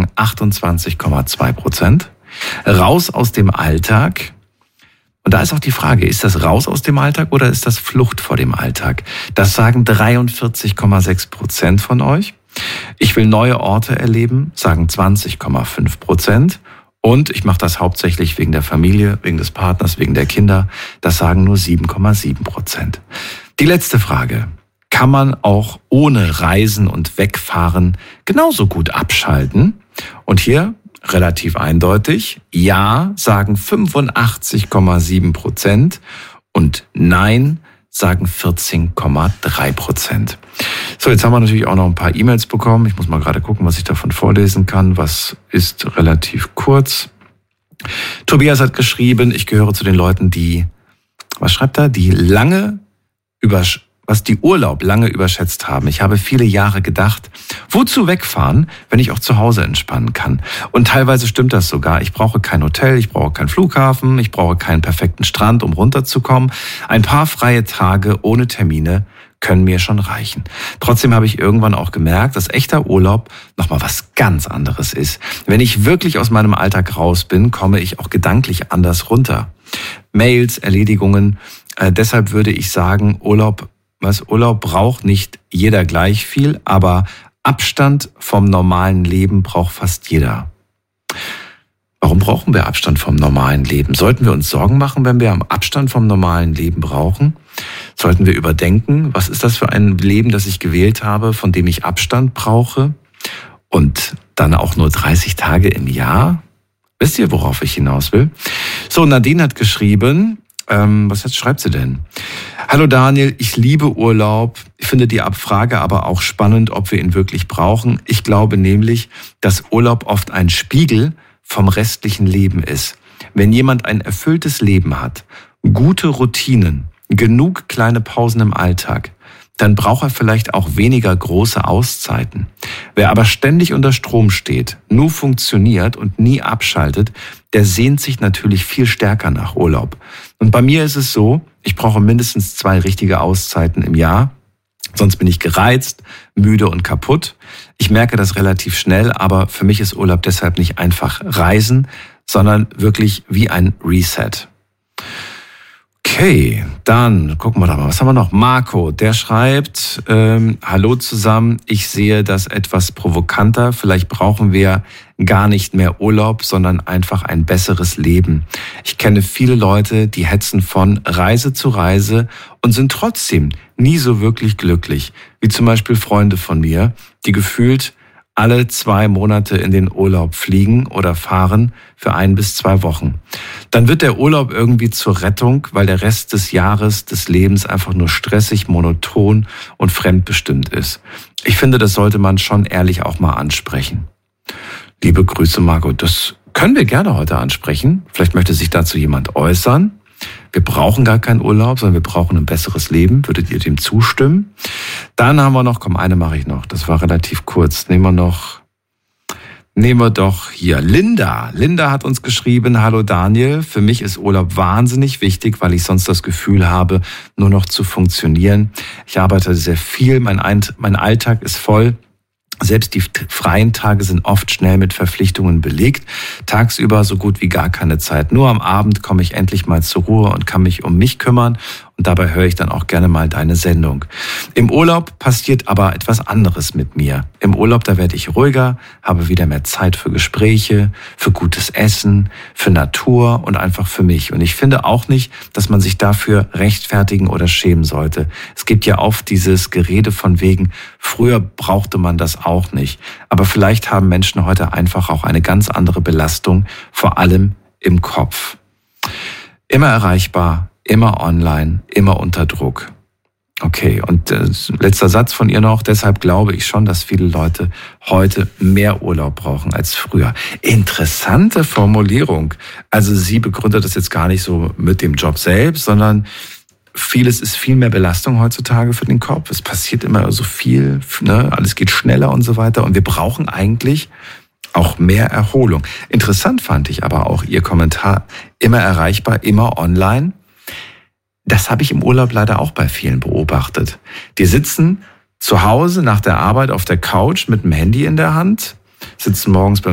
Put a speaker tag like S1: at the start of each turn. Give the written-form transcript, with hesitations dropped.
S1: sagen 28,2%. Raus aus dem Alltag. Und da ist auch die Frage, ist das raus aus dem Alltag oder ist das Flucht vor dem Alltag? Das sagen 43,6% von euch. Ich will neue Orte erleben, sagen 20,5%. Und ich mache das hauptsächlich wegen der Familie, wegen des Partners, wegen der Kinder. Das sagen nur 7,7%. Die letzte Frage. Kann man auch ohne Reisen und Wegfahren genauso gut abschalten? Und hier relativ eindeutig. Ja, sagen 85,7% und Nein sagen 14,3%. So, jetzt haben wir natürlich auch noch ein paar E-Mails bekommen. Ich muss mal gerade gucken, was ich davon vorlesen kann. Was ist relativ kurz? Tobias hat geschrieben, ich gehöre zu den Leuten, die, was schreibt er? Die Urlaub lange überschätzt haben. Ich habe viele Jahre gedacht, wozu wegfahren, wenn ich auch zu Hause entspannen kann? Und teilweise stimmt das sogar. Ich brauche kein Hotel, ich brauche keinen Flughafen, ich brauche keinen perfekten Strand, um runterzukommen. Ein paar freie Tage ohne Termine können mir schon reichen. Trotzdem habe ich irgendwann auch gemerkt, dass echter Urlaub nochmal was ganz anderes ist. Wenn ich wirklich aus meinem Alltag raus bin, komme ich auch gedanklich anders runter. Mails, Erledigungen, deshalb würde ich sagen, Urlaub braucht nicht jeder gleich viel, aber Abstand vom normalen Leben braucht fast jeder. Warum brauchen wir Abstand vom normalen Leben? Sollten wir uns Sorgen machen, wenn wir Abstand vom normalen Leben brauchen? Sollten wir überdenken, was ist das für ein Leben, das ich gewählt habe, von dem ich Abstand brauche? Und dann auch nur 30 Tage im Jahr? Wisst ihr, worauf ich hinaus will? So, Nadine hat geschrieben, was schreibt sie denn? Hallo Daniel, ich liebe Urlaub. Ich finde die Abfrage aber auch spannend, ob wir ihn wirklich brauchen. Ich glaube nämlich, dass Urlaub oft ein Spiegel vom restlichen Leben ist. Wenn jemand ein erfülltes Leben hat, gute Routinen, genug kleine Pausen im Alltag, dann braucht er vielleicht auch weniger große Auszeiten. Wer aber ständig unter Strom steht, nur funktioniert und nie abschaltet, der sehnt sich natürlich viel stärker nach Urlaub. Und bei mir ist es so, ich brauche mindestens 2 richtige Auszeiten im Jahr, sonst bin ich gereizt, müde und kaputt. Ich merke das relativ schnell, aber für mich ist Urlaub deshalb nicht einfach Reisen, sondern wirklich wie ein Reset. Okay, dann gucken wir doch mal, was haben wir noch? Marco, der schreibt, hallo zusammen, ich sehe das etwas provokanter, vielleicht brauchen wir gar nicht mehr Urlaub, sondern einfach ein besseres Leben. Ich kenne viele Leute, die hetzen von Reise zu Reise und sind trotzdem nie so wirklich glücklich, wie zum Beispiel Freunde von mir, die gefühlt alle 2 Monate in den Urlaub fliegen oder fahren für 1 bis 2 Wochen. Dann wird der Urlaub irgendwie zur Rettung, weil der Rest des Jahres, des Lebens einfach nur stressig, monoton und fremdbestimmt ist. Ich finde, das sollte man schon ehrlich auch mal ansprechen. Liebe Grüße, Margot. Das können wir gerne heute ansprechen. Vielleicht möchte sich dazu jemand äußern. Wir brauchen gar keinen Urlaub, sondern wir brauchen ein besseres Leben. Würdet ihr dem zustimmen? Dann haben wir noch, eine mache ich noch. Das war relativ kurz. Nehmen wir doch hier Linda. Linda hat uns geschrieben, hallo Daniel, für mich ist Urlaub wahnsinnig wichtig, weil ich sonst das Gefühl habe, nur noch zu funktionieren. Ich arbeite sehr viel, mein Alltag ist voll. Selbst die freien Tage sind oft schnell mit Verpflichtungen belegt. Tagsüber so gut wie gar keine Zeit. Nur am Abend komme ich endlich mal zur Ruhe und kann mich um mich kümmern. Und dabei höre ich dann auch gerne mal deine Sendung. Im Urlaub passiert aber etwas anderes mit mir. Im Urlaub, da werde ich ruhiger, habe wieder mehr Zeit für Gespräche, für gutes Essen, für Natur und einfach für mich. Und ich finde auch nicht, dass man sich dafür rechtfertigen oder schämen sollte. Es gibt ja oft dieses Gerede von wegen, früher brauchte man das auch nicht. Aber vielleicht haben Menschen heute einfach auch eine ganz andere Belastung, vor allem im Kopf. Immer erreichbar, immer online, immer unter Druck. Okay, und letzter Satz von ihr noch. Deshalb glaube ich schon, dass viele Leute heute mehr Urlaub brauchen als früher. Interessante Formulierung. Also sie begründet das jetzt gar nicht so mit dem Job selbst, sondern vieles ist viel mehr Belastung heutzutage für den Kopf. Es passiert immer so viel, ne? Alles geht schneller und so weiter. Und wir brauchen eigentlich auch mehr Erholung. Interessant fand ich aber auch ihr Kommentar, immer erreichbar, immer online. Das habe ich im Urlaub leider auch bei vielen beobachtet. Die sitzen zu Hause nach der Arbeit auf der Couch mit dem Handy in der Hand, sitzen morgens beim